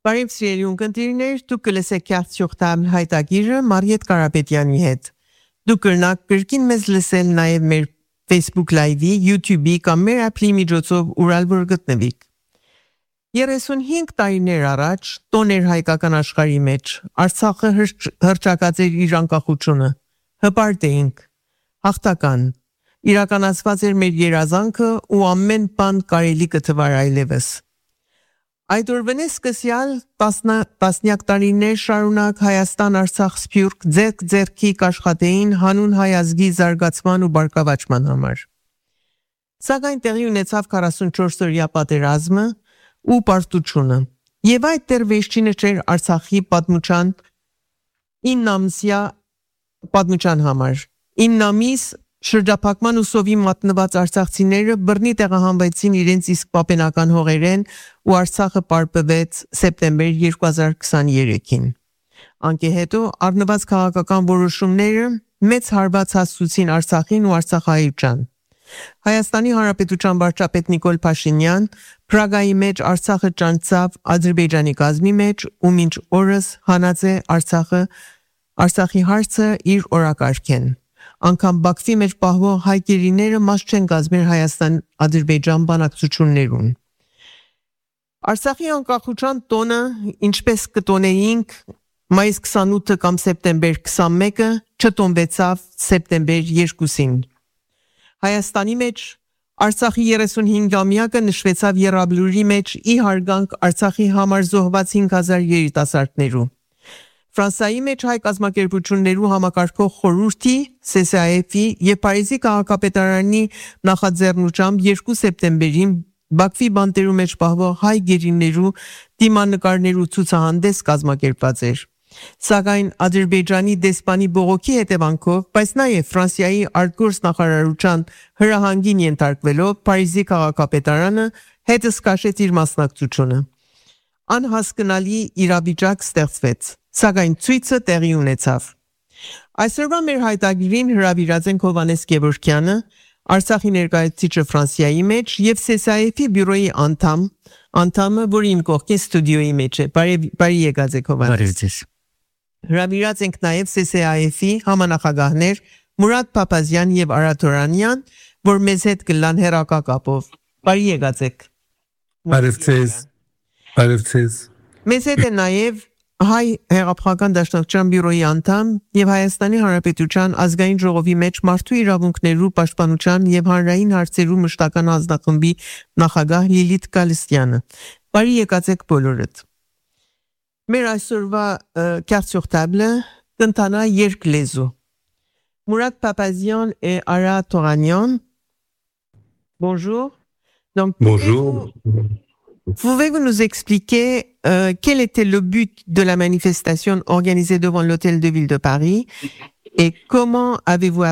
Բարև սիրելի ունկնդիրներ, դուք կլսեք Carte sur Table հայտագիրը Մարիետ Կարապետյանի հետ։ Դուք կրնակ կրկին մեզ լսել նաև մեր Facebook Live-ի, YouTube-ի կամ մեր appli միջոցով ուր որ գտնվիք։ 35 տարիներ առաջ տոներ հայկական աշխարհի մեջ Արցախը հռչակած էր իր անկախությունը։ Հպարտ էինք, հաղթական։ Իրականացված էր մեր երազանքը ու ամեն բան կարելի կթվար այլևս։ Այդ օրվանից սկսյալ տասնյակ տարիներ շարունակ Հայաստան-Արցախ սփյուռք ձեռք-ձեռքի կաշխատեին հանուն հայ ազգի զարգացման ու բարգավաճման համար։ Սակայն տեղի ունեցավ 44-օրյա պատերազմը ու պարտությունը, եւ այդ դեռ վերջինը չէր Արցախի պատմության 9 ամսյա պատմության համար։ 9 ամիս շրջափակման ու սովի մատնված արցախցիները բռնի տեղահանվեցին իրենց իսկ պապենական հողերեն ու Արցախը պարպվեց սեպտեմբեր 2023-ին։ Անկե հետո առնված քաղաքական որոշումները մեծ հարված հասցուցին Արցախին ու Արցախահայության։ Հայաստանի Հանրապետության վարչապետ Նիկոլ Փաշինյան Պրագայի մեջ Արցախը ճանաչավ Ադրբեջանի կազմի մեջ ու մինչ օրս հանած է Արցախի հարցը իր օրակարգեն։ Անկամ Բաքվի մեջ պահվող հայ գերիները մաս չեն կազմել Հայաստան-Ադրբեջան բանակցություններուն։ Արցախի անկախության տոնը, ինչպես կտոնեինք մայիս 28-ը կամ սեպտեմբեր 21-ը, չտոնվեցավ սեպտեմբեր 2-ին։ Հայաստանի մեջ Արցախի 35-ամյակը նշվեցավ եռաբլուրի մեջ ի հարգանք Արցախի համար զոհված 5000 երիտասարդներու։ Ֆրանսիայի մեջ հայ կազմակերպություններու համակարգող խորհրդի CCAF-ի եւ Փարիզի քաղաքապետարանի նախաձեռնությամբ 2 սեպտեմբերին Բաքվի բանտերու մեջ պահվող հայ գերիներու դիմանկարներու ցուցահանդես կազմակերպված էր։ Սակայն Ադրբեջանի դեսպանի բողոքի հետևանքով, բայց նաև Ֆրանսիայի արտգործ նախարարության հրահանգին ենթարկվելով Փարիզի քաղաքապետարանը հետս կաշեց իր մասնակցությունը։ Անհասկանալի իրավիճակ ստեղծվեց, սակայն ցույցը տեղի ունեցավ։ Այսօրվա մեր հայտագիրին հրավիրած են Հովհաննես Գևորգյանը, Արցախի ներկայացուցիչը Ֆրանսիայի մեջ եւ CCAF-ի բյուրոյի անդամը, որի իմ կողքին ստուդիոյի մեջ է։ Բարի եկած եք Հովհաննես։ Հրավիրած ենք նաև CCAF-ի համանախագահներ Մուրադ Փափազյան եւ Արադ Օրանյան, որ մեզ հետ կլան հեռակապով։ Բարի եկած եք։ Բարևձեզ։ Մեզ հետ է նաև Հայ հեղափոխական դաշնակցության բյուրոյի անդամ եւ Հայաստանի Հանրապետության ազգային ժողովի մեջ մարդու իրավունքներու պաշտպանության եւ հանրային հարցերու մշտական հանձնախմբի նախագահ Լիլիթ Գալստյանը։ Բարի եկած եք բոլորդ։ Մեր այսօրվա Carte sur Table կընթանա երկլեզու։ Մուրադ Փափազյան et Arad Oranyan. Bonjour. Donc, bonjour. Pouvez-vous nous expliquer quel était le but de la manifestation organisée devant l'hôtel de ville de Paris et comment avez-vous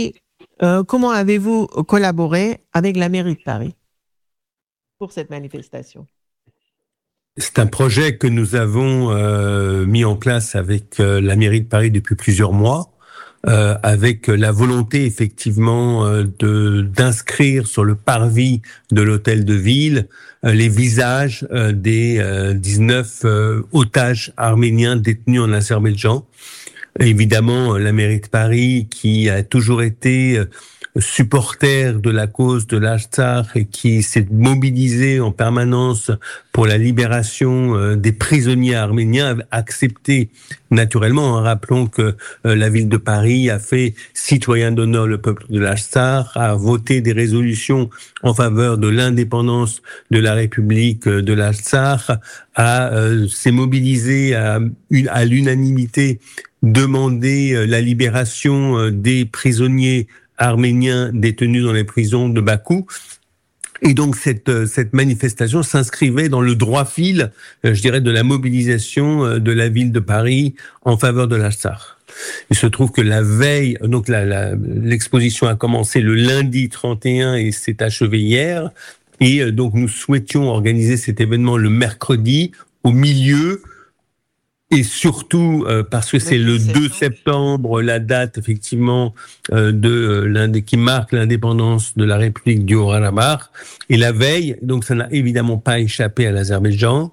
collaboré avec la mairie de Paris pour cette manifestation? C'est un projet que nous avons mis en place avec la mairie de Paris depuis plusieurs mois. Avec la volonté effectivement d'inscrire sur le parvis de l'hôtel de ville les visages des 19 otages arméniens détenus en Azerbaïdjan. Évidemment, la mairie de Paris, qui a toujours été supporter de la cause de l'Artsakh et qui s'est mobilisé en permanence pour la libération des prisonniers arméniens, a accepté naturellement. Rappelons que la ville de Paris a fait citoyen d'honneur le peuple de l'Artsakh, a voté des résolutions en faveur de l'indépendance de la République de l'Artsakh, s'est mobilisé à l'unanimité demander la libération des prisonniers arméniens détenus dans les prisons de Bakou. Et donc cette manifestation s'inscrivait dans le droit fil, je dirais, de la mobilisation de la ville de Paris en faveur de l'Artsakh. Il se trouve que la veille, donc l'exposition a commencé le lundi 31 et s'est achevée hier. Et donc nous souhaitions organiser cet événement le mercredi au milieu. Et surtout parce que c'est le 2 septembre, la date effectivement qui marque l'indépendance de la République du Haut-Karabakh. Et la veille, donc ça n'a évidemment pas échappé à l'Azerbaïdjan.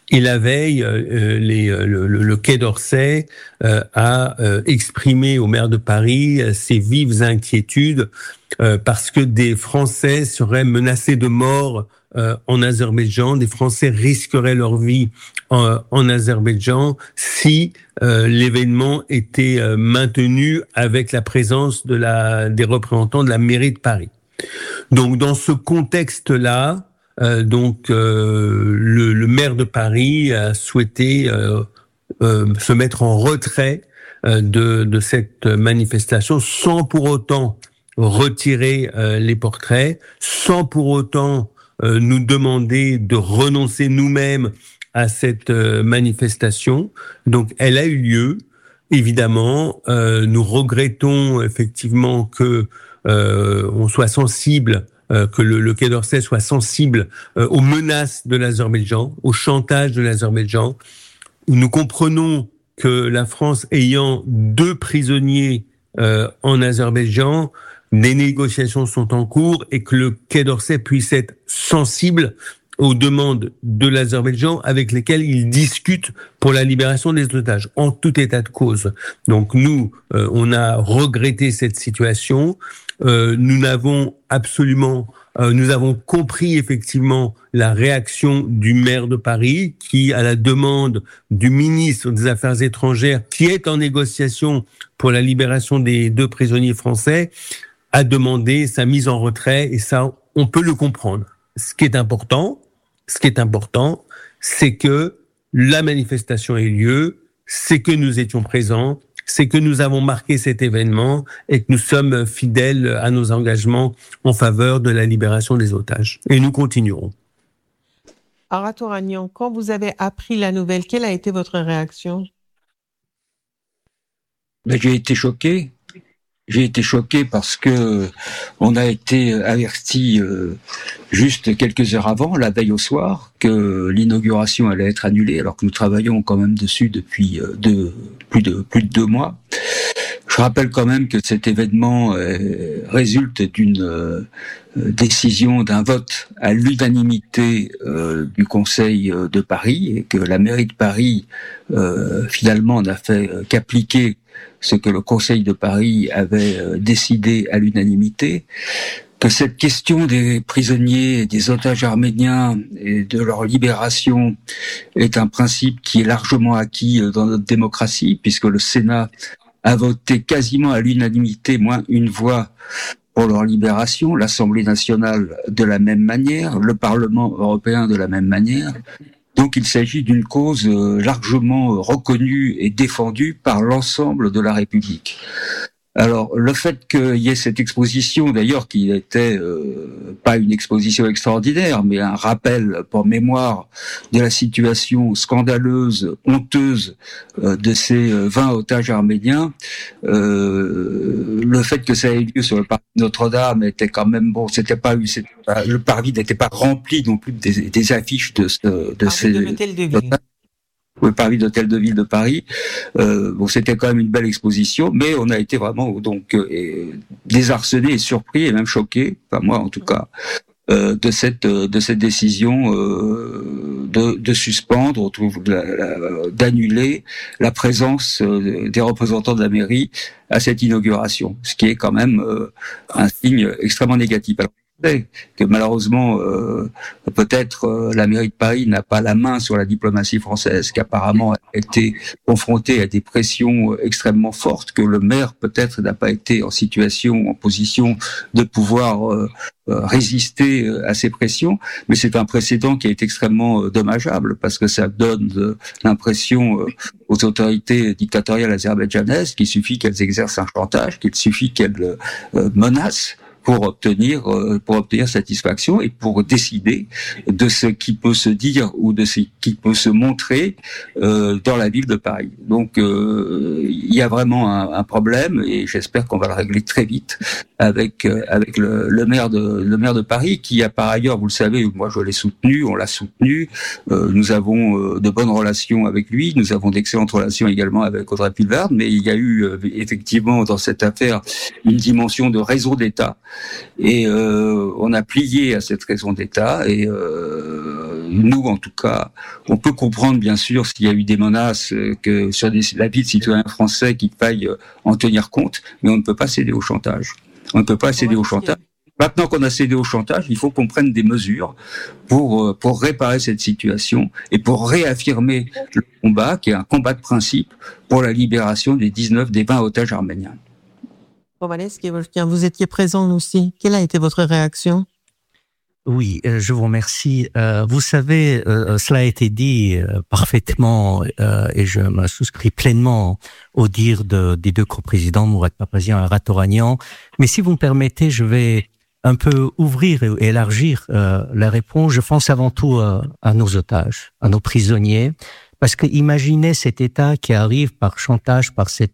Et la veille, le Quai d'Orsay a exprimé au maire de Paris ses vives inquiétudes parce que des Français seraient menacés de mort en Azerbaïdjan. Des Français risqueraient leur vie en Azerbaïdjan si l'événement était maintenu avec la présence des représentants de la mairie de Paris. Donc, dans ce contexte-là, le maire de Paris a souhaité se mettre en retrait de cette manifestation, sans pour autant retirer les portraits, sans pour autant nous demander de renoncer nous-mêmes à cette manifestation. Donc, elle a eu lieu. Évidemment, nous regrettons effectivement que on soit sensible, que le Quai d'Orsay soit sensible aux menaces de l'Azerbaïdjan, au chantage de l'Azerbaïdjan. Nous comprenons que la France ayant 2 prisonniers en Azerbaïdjan, des négociations sont en cours et que le Quai d'Orsay puisse être sensible aux demandes de l'Azerbaïdjan avec lesquelles il discute pour la libération des otages, en tout état de cause. Donc nous, on a regretté cette situation. Nous avons compris effectivement la réaction du maire de Paris qui, à la demande du ministre des Affaires étrangères, qui est en négociation pour la libération des 2 prisonniers français, a demandé sa mise en retrait, et ça, on peut le comprendre. Ce qui est important, c'est que la manifestation ait lieu, c'est que nous étions présents, c'est que nous avons marqué cet événement et que nous sommes fidèles à nos engagements en faveur de la libération des otages. Et nous continuerons. Arat Touranian, quand vous avez appris la nouvelle, quelle a été votre réaction? J'ai été choqué. J'ai été choqué parce que on a été averti juste quelques heures avant, la veille au soir, que l'inauguration allait être annulée, alors que nous travaillons quand même dessus depuis plus de 2 mois. Je rappelle quand même que cet événement résulte d'une décision, d'un vote à l'unanimité du Conseil de Paris, et que la mairie de Paris finalement n'a fait qu'appliquer ce que le Conseil de Paris avait décidé à l'unanimité, que cette question des prisonniers, des otages arméniens et de leur libération est un principe qui est largement acquis dans notre démocratie, puisque le Sénat a voté quasiment à l'unanimité, moins une voix, pour leur libération, l'Assemblée nationale de la même manière, le Parlement européen de la même manière. Donc il s'agit d'une cause largement reconnue et défendue par l'ensemble de la République. Alors le fait qu'il y ait cette exposition, d'ailleurs qui n'était pas une exposition extraordinaire, mais un rappel pour mémoire de la situation scandaleuse, honteuse de ces 20 otages arméniens, le fait que ça ait lieu sur le parvis de Notre-Dame était quand même bon. Le parvis n'était pas rempli non plus des affiches de ces l'hôtel de ville. Le parvis d'hôtel de ville de Paris. C'était quand même une belle exposition, mais on a été vraiment désarçonnés et surpris et même choqués, enfin moi en tout cas, de cette décision de suspendre, d'annuler la présence des représentants de la mairie à cette inauguration, ce qui est quand même un signe extrêmement négatif. Alors, que malheureusement, peut-être la mairie de Paris n'a pas la main sur la diplomatie française, qui apparemment a été confrontée à des pressions extrêmement fortes, que le maire peut-être n'a pas été en position de pouvoir résister à ces pressions, mais c'est un précédent qui est extrêmement dommageable, parce que ça donne l'impression aux autorités dictatoriales azerbaïdjanaises qu'il suffit qu'elles exercent un chantage, qu'il suffit qu'elles menacent pour obtenir satisfaction et pour décider de ce qui peut se dire ou de ce qui peut se montrer dans la ville de Paris. Donc il y a vraiment un problème, et j'espère qu'on va le régler très vite avec le maire de Paris, qui a par ailleurs, vous le savez, moi je l'ai soutenu, on l'a soutenu, nous avons de bonnes relations avec lui, nous avons d'excellentes relations également avec Audrey Pulvard, mais il y a eu effectivement dans cette affaire une dimension de raison d'État. Et on a plié à cette raison d'État, et nous, en tout cas, on peut comprendre, bien sûr, s'il y a eu des menaces que sur la vie de citoyens français qu'il faille en tenir compte, mais on ne peut pas céder au chantage. On ne peut pas céder au chantage. Maintenant qu'on a cédé au chantage, il faut qu'on prenne des mesures pour réparer cette situation et pour réaffirmer le combat, qui est un combat de principe pour la libération des 20 otages arméniens. Vous étiez présent aussi. Quelle a été votre réaction? Oui, je vous remercie. Vous savez, cela a été dit parfaitement et je me souscris pleinement au dire des deux coprésidents, Mourad Papazian et Arat Oranian. Mais si vous me permettez, je vais un peu ouvrir et élargir la réponse. Je pense avant tout à nos otages, à nos prisonniers, parce que imaginez cet État qui arrive par chantage, par ces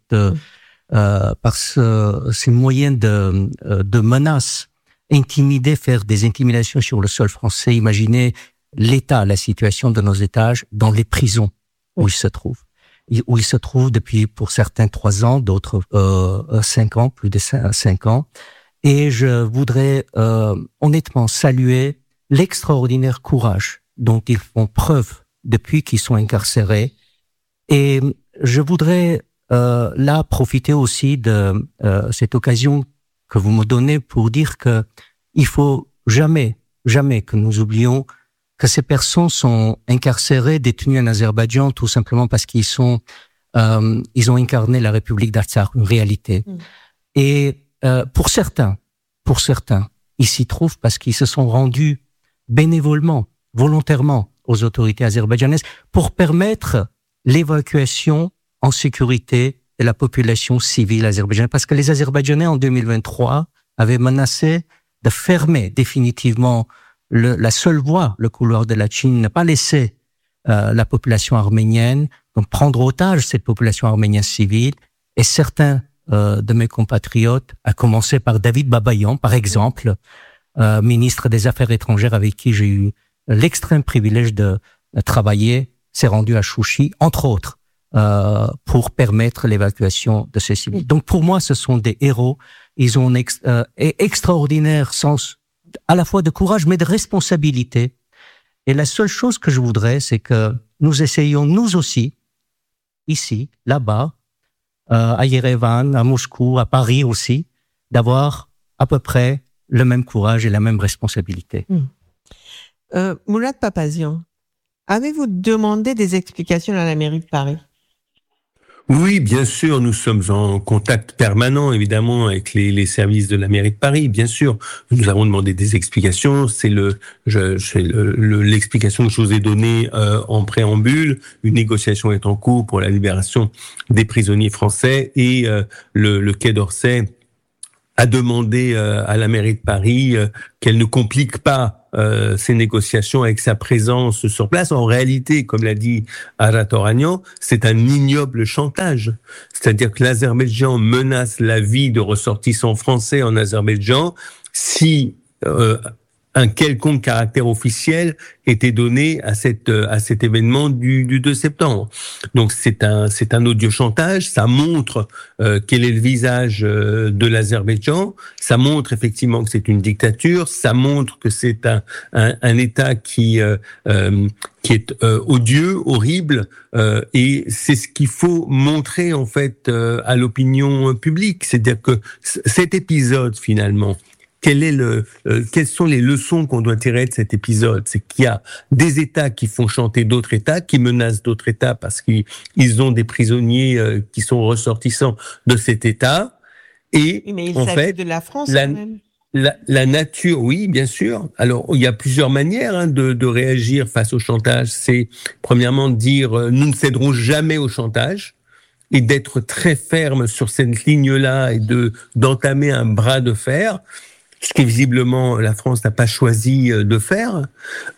moyens de menaces, intimider, faire des intimidations sur le sol français. Imaginez l'état, la situation de nos otages dans les prisons où ils se trouvent. Où ils se trouvent depuis, pour certains, 3 ans, d'autres 5 ans, plus de 5 ans. Et je voudrais honnêtement saluer l'extraordinaire courage dont ils font preuve depuis qu'ils sont incarcérés. Et je voudrais là profiter aussi de cette occasion que vous me donnez pour dire que il faut jamais que nous oublions que ces personnes sont incarcérées, détenues en Azerbaïdjan tout simplement parce qu'ils ont incarné la République d'Artsakh, une réalité. Et pour certains, ils s'y trouvent parce qu'ils se sont rendus bénévolement, volontairement aux autorités azerbaïdjanaises pour permettre l'évacuation en sécurité de la population civile azerbaïdjanaise. Parce que les Azerbaïdjanais, en 2023, avaient menacé de fermer définitivement la seule voie, le couloir de la Chine, ne pas laisser la population arménienne, donc prendre otage cette population arménienne civile. Et certains de mes compatriotes, à commencer par David Babayan, par exemple, ministre des Affaires étrangères avec qui j'ai eu l'extrême privilège de travailler, s'est rendu à Chouchi, entre autres, pour permettre l'évacuation de ces civils. Donc pour moi, ce sont des héros. Ils ont un extraordinaire sens à la fois de courage, mais de responsabilité. Et la seule chose que je voudrais, c'est que nous essayons, nous aussi, ici, là-bas, à Yerevan, à Moscou, à Paris aussi, d'avoir à peu près le même courage et la même responsabilité. Mourad Papazian, avez-vous demandé des explications à la mairie de Paris? Oui, bien sûr, nous sommes en contact permanent, évidemment, avec les services de la mairie de Paris. Bien sûr, nous avons demandé des explications. C'est l'explication que je vous ai donnée en préambule. Une négociation est en cours pour la libération des prisonniers français et le Quai d'Orsay a demandé à la mairie de Paris qu'elle ne complique pas ces négociations avec sa présence sur place. En réalité, comme l'a dit Arat Oranian, c'est un ignoble chantage. C'est-à-dire que l'Azerbaïdjan menace la vie de ressortissants français en Azerbaïdjan si un quelconque caractère officiel était donné à cet événement du 2 septembre. Donc c'est un audio chantage, ça montre quel est le visage de l'Azerbaïdjan, ça montre effectivement que c'est une dictature, ça montre que c'est un État qui est odieux, horrible, et c'est ce qu'il faut montrer en fait à l'opinion publique, c'est-à-dire que cet épisode finalement, quelles sont les leçons qu'on doit tirer de cet épisode? C'est qu'il y a des États qui font chanter d'autres États, qui menacent d'autres États parce qu'ils ont des prisonniers qui sont ressortissants de cet État. Et oui, mais en fait, de la France quand même. La nature, oui, bien sûr. Alors, il y a plusieurs manières de réagir face au chantage. C'est premièrement de dire nous ne céderons jamais au chantage et d'être très ferme sur cette ligne-là et d'entamer un bras de fer. Ce que visiblement la France n'a pas choisi de faire.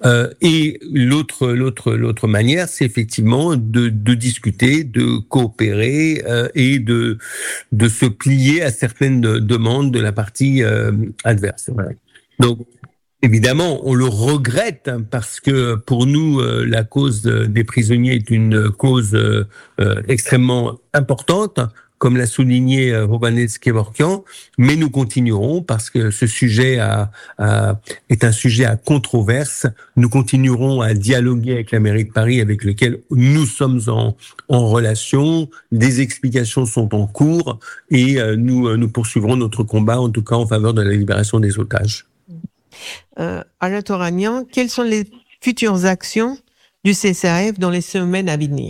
Et l'autre manière, c'est effectivement de discuter, de coopérer et de se plier à certaines demandes de la partie adverse. Voilà. Donc, évidemment, on le regrette parce que pour nous, la cause des prisonniers est une cause extrêmement importante. comme l'a souligné Hovhannes Kevorkian, mais nous continuerons parce que ce sujet est un sujet à controverse. Nous continuerons à dialoguer avec la mairie de Paris, avec lequel nous sommes en relation. Des explications sont en cours et nous poursuivrons notre combat, en tout cas en faveur de la libération des otages. Alain Toranian, quelles sont les futures actions du CCAF dans les semaines à venir?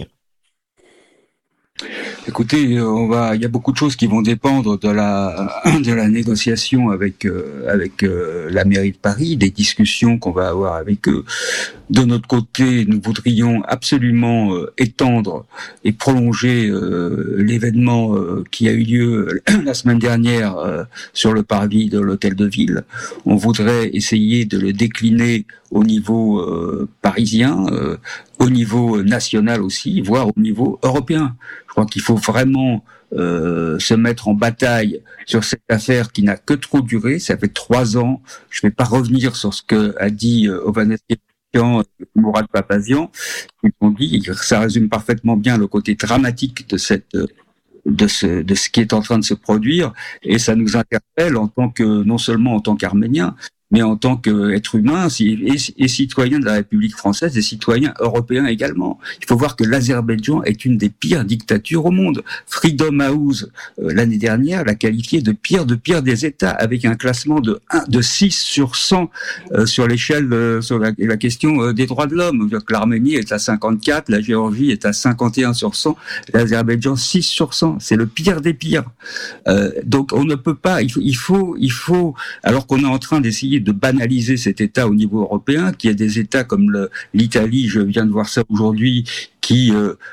Écoutez, il y a beaucoup de choses qui vont dépendre de la négociation avec la mairie de Paris, des discussions qu'on va avoir avec eux. De notre côté, nous voudrions absolument étendre et prolonger l'événement qui a eu lieu la semaine dernière sur le parvis de l'Hôtel de Ville. On voudrait essayer de le décliner au niveau parisien, au niveau national aussi, voire au niveau européen. Je crois qu'il faut vraiment se mettre en bataille sur cette affaire qui n'a que trop duré. Ça fait 3 ans. Je ne vais pas revenir sur ce que a dit Hovhannes Kevorkian et Mourad Papazian. Ils ont dit, ça résume parfaitement bien le côté dramatique de ce qui est en train de se produire, et ça nous interpelle non seulement en tant qu'Arméniens, mais en tant qu'être humain et citoyen de la République française et citoyen européen également. Il faut voir que l'Azerbaïdjan est une des pires dictatures au monde. Freedom House, l'année dernière, l'a qualifié de pire des États, avec un classement de 6 sur 100 sur l'échelle, sur la question des droits de l'homme. L'Arménie est à 54, la Géorgie est à 51 sur 100, l'Azerbaïdjan 6 sur 100. C'est le pire des pires. Donc on ne peut pas, il faut, alors qu'on est en train d'essayer de banaliser cet État au niveau européen, qu'il y a des États comme l'Italie, je viens de voir ça aujourd'hui, qui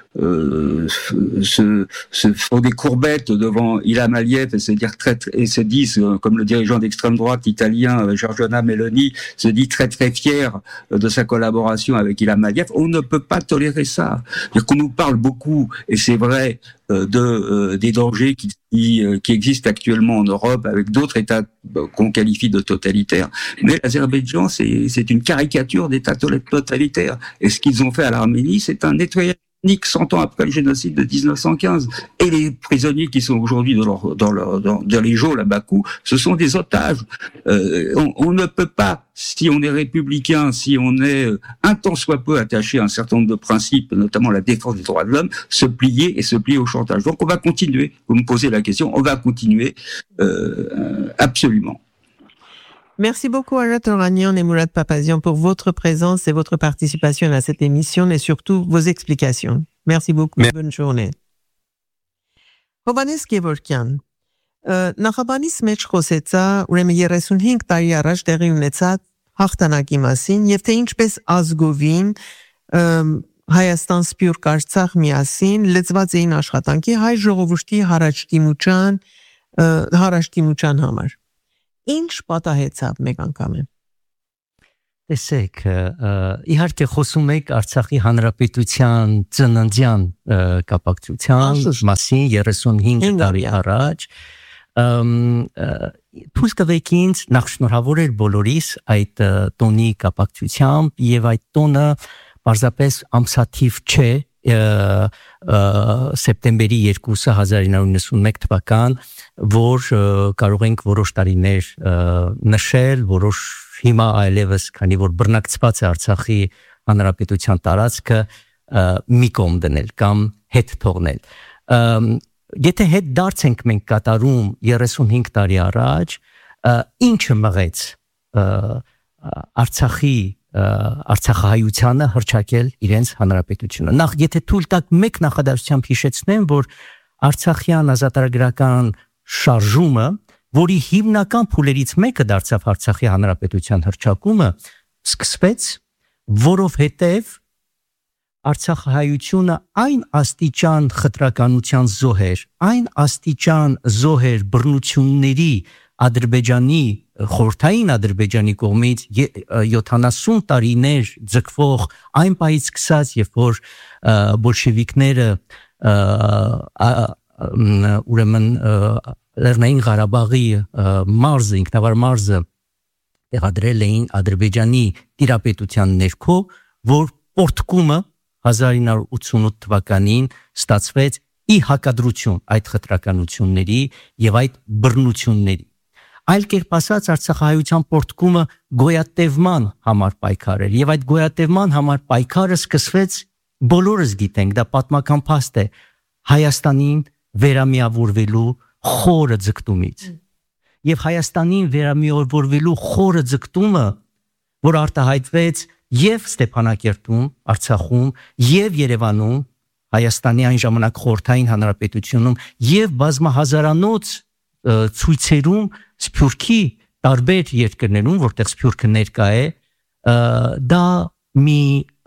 se font des courbettes devant Ilham Aliyev et se disent, comme le dirigeant d'extrême droite italien Giorgia Meloni se dit très très fier de sa collaboration avec Ilham Aliyev. On ne peut pas tolérer ça. C'est-à-dire qu'on nous parle beaucoup, et c'est vrai, des dangers qui existent actuellement en Europe avec d'autres États qu'on qualifie de totalitaires. Mais l'Azerbaïdjan, c'est une caricature d'État totalitaire. Et ce qu'ils ont fait à l'Arménie, c'est un nettoyage ethnique 100 ans après le génocide de 1915. Et les prisonniers qui sont aujourd'hui dans les geôles à Bakou, ce sont des otages. On ne peut pas, si on est républicain, si on est un tant soit peu attaché à un certain nombre de principes, notamment la défense des droits de l'homme, se plier au chantage. Donc on va continuer. Vous me posez la question, on va continuer absolument. Merci beaucoup Alain Toranian et Mourad Papazian pour votre présence et votre participation à cette émission et surtout vos explications. Merci beaucoup. Bonne journée. Hovhannes Kevorkian, նախաբանից մեջ խոսեցա ուրեմն 35 տարի առաջ տեղի ունեցած հաղթանակի մասին եւ թե ինչպես ազգովին Հայաստան Սփյուռք Արցախ միասին լծված էին աշխատանքի հայ ժողովրդի հարաշտիմության համար. Ինչ պատահեցավ մեկ անգամ է։ Տեսեք, իհարկե խոսում եք Արցախի հանրապետության ծննդյան կապակցության մասին 35 տարի առաջ, թույլ տվեք ինձ նախ շնորհավորել բոլորիս այդ տոնի կապակցությամբ եւ այդ տոնը պարզապես ամսաթիվ չէ, սեպտեմբերի 2-ը 1991 թվական, որ կարող ենք որոշ տարիներ նշել, որոշ հիմա այլևս, քանի որ բռնակցված է Արցախի հանրապետության տարածքը, մի կողմ դնել կամ հետ թողնել։ Եթե հետ դարձ ենք մենք կատարում 35 տարի առաջ, ինչը մղեց Արցախահայությանը հռչակել իրենց հանրապետությունը։ Նախ եթե թույլ տաք մեկ նախադասությամբ հիշեցնեմ, որ Արցախյան ազատագրական շարժումը, որի հիմնական փուլերից մեկը դարձավ Արցախի հանրապետության հռչակումը, սկսվեց, որովհետև Արցախահայությունը այն աստիճան խտրականության զոհեր, այն աստիճան զոհեր բռնությունների Ադրբեջանի, խորհրդային Ադրբեջանի կողմից 70 տարիներ ձգվող այն պահից սկսած, երբ որ բոլշևիկները ուրեմն Լեռնային Ղարաբաղի մարզը, ինքնավար մարզը տեղադրել էին Ադրբեջանի տիրապետության ներքո, որ պորտկումը 1988 թվականին ստացվեց ի հակադրություն այդ խտրականությունների եւ այդ բռնությունների։ Այլ կերպ ասած, Արցախահայության պորտկումը գոյատևման համար պայքար էր, եւ այդ գոյատևման համար պայքարը սկսվեց, բոլորս գիտենք, դա պատմական փաստ է, Հայաստանին վերամիավորվելու խորը ձգտումից։ Եվ Հայաստանին վերամիավորվելու խորը ձգտումը, որ արտահայտվեց եւ Ստեփանակերտում, Արցախում եւ Երևանում, Հայաստանի այն ժամանակ խորհրդային հանրապետությունում եւ բազմահազարանոց ցույցերում Սփյուռքի տարբեր երկրներում, որտեղ Սփյուռքը ներկա է, դա մի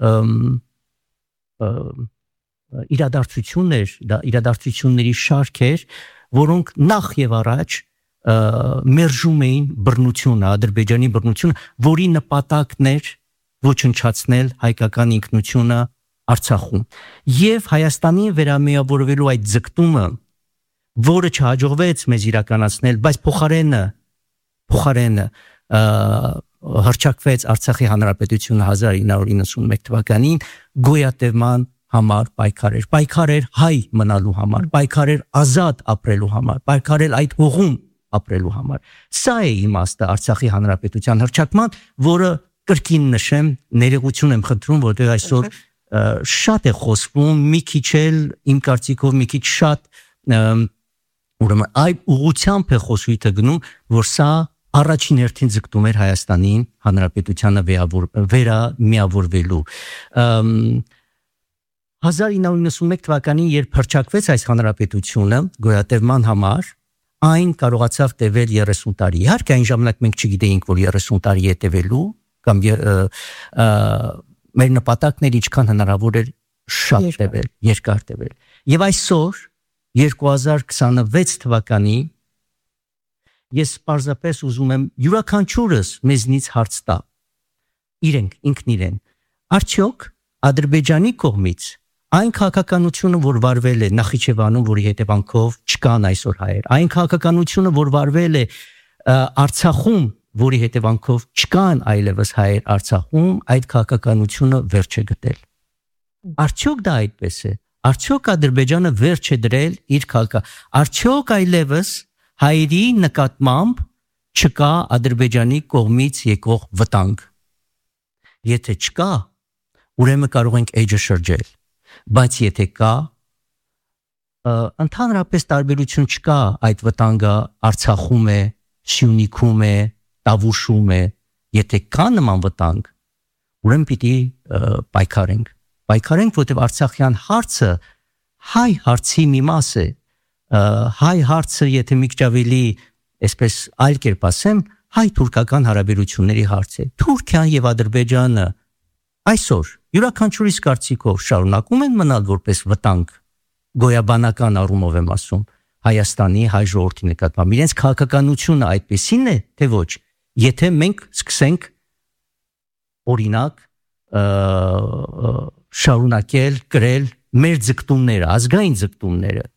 իրադարձություններ, դա իրադարձությունների շարք էր, որոնք նախ եւ առաջ մերժում էին բռնությունը, Ադրբեջանի բռնությունը, որի նպատակն էր ոչնչացնել հայկական ինքնությունը Արցախում։ Եվ Հայաստանի վերամիավորվելու այդ ձգտումը, որը չհաջողվեց մեզ իրականացնել, բայց փոխարենը հռչակվեց Արցախի հանրապետությունը 1991 թվականին, գոյատևման համար պայքար էր հայ մնալու համար, պայքար էր ազատ ապրելու համար, պայքար էր այդ հողում ապրելու համար։ Սա է իմաստը Արցախի հանրապետության հռչակման, որը կրկին նշեմ, ներողություն եմ խնդրում, որտեղ այսօր շատ է խոսվում, մի քիչ էլ իմ կարծիքով մի քիչ շատ ուրեմն այդ ուղղությամբ է խոսույթը գնում, որ սա առաջին հերթին ձգտում էր Հայաստանին հանրապետությանը վերամիավորվելու։ 1991 թվականին, երբ հռչակվեց այս հանրապետությունը գոյատևման համար, այն կարողացավ տևել 30 տարի։ Իհարկե այն ժամանակ մենք չգիտեինք, որ 30 տարի է տևելու, կամ մեր նպատակն էր ինչքան հնարավոր էր շատ տևել, երկար տևել։ Եվ այսօր 2026 թվականին ես պարզապես ուզում եմ յուրաքանչյուրս մեզնից հարց տա ինքն իրեն, արդյոք Ադրբեջանի կողմից այն քաղաքականությունը, որ վարվել է Նախիջևանում, որի հետևանքով չկան այսօր հայեր, այն քաղաքականությունը, որ վարվել է Արցախում, որի հետևանքով չկան այլևս հայեր Արցախում, այդ քաղաքականությունը վերջ է գտել։ Արդյոք դա այդպես է։ Արդյոք Ադրբեջանը վերջ է դրել իր արդյոք այլևս հայերի նկատմամբ չկա Ադրբեջանի կողմից եկող վտանգ։ Եթե չկա, ուրեմն կարող ենք էջը շրջել, բայց եթե կա, ընդհանրապես տարբերություն չկա այդ վտանգը Արցախում է, Սյունիքում է, Տավուշում է, եթե կա նման վտանգ, ուրեմն պիտի պայքարենք, որտեղ Արցախյան հարցը հայ հարցի մի մաս է, հայ հարցը, եթե մի քիչ ավելի, այսպես այլ կերպ ասեմ, հայ-թուրքական հարաբերությունների հարց է։ Թուրքիան եւ Ադրբեջանը այսօր յուրաքանչյուրիս կարծիքով շարունակում են մնալ որպես վտանգ, գոյաբանական առումով եմ ասում, Հայաստանի հայ ժողովրդի նկատմամբ։ Իրենց քաղաքականությունը այդպեսին է, թե ոչ, եթե մենք սկսենք օրինակ շարունակել կրել մեր ձգտումները, ազգային ձգտումները,